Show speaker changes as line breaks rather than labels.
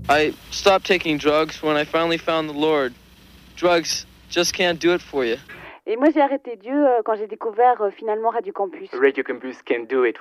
I stopped taking drugs when I finally found the Lord. Drugs just can't do it for you.
Et moi, j'ai arrêté Dieu quand j'ai découvert finalement Radio Campus.
Radio Campus can do it